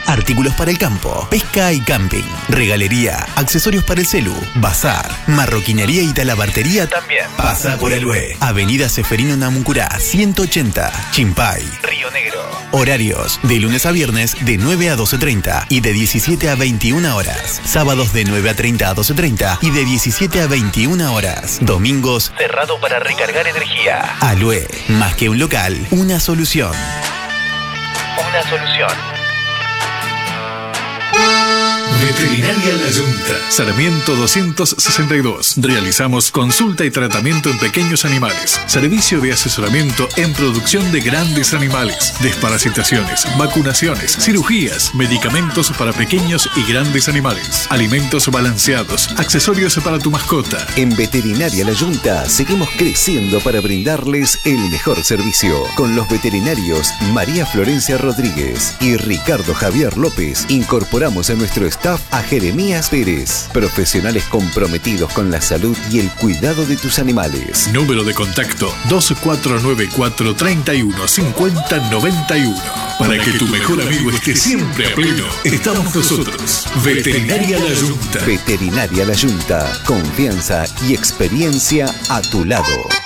artículos para el campo, pesca y camping, regalería, accesorios para el celu, bazar, marroquinería y talabartería también. Pasa por Alué, Avenida Seferino Namuncurá, 180, Chimpay, Río Negro. Horarios, de lunes a viernes de 9 a 12:30 y de 17 a 21 horas. Sábados de 9 a 30 a 12:30 y de 17 a 21 horas. Domingos, cerrado para recargar energía. Alué, más que un local, una solución. Una solución. Veterinaria La Yunta, Sarmiento 262. Realizamos consulta y tratamiento en pequeños animales. Servicio de asesoramiento en producción de grandes animales. Desparasitaciones, vacunaciones, cirugías, medicamentos para pequeños y grandes animales. Alimentos balanceados, accesorios para tu mascota. En Veterinaria La Yunta seguimos creciendo para brindarles el mejor servicio. Con los veterinarios María Florencia Rodríguez y Ricardo Javier López incorporamos en nuestro staff a Jeremías Pérez, profesionales comprometidos con la salud y el cuidado de tus animales. Número de contacto 2494 31 50 91. Para que tu mejor amigo esté siempre a pleno, estamos nosotros. Veterinaria La Yunta. Veterinaria La Yunta, confianza y experiencia a tu lado.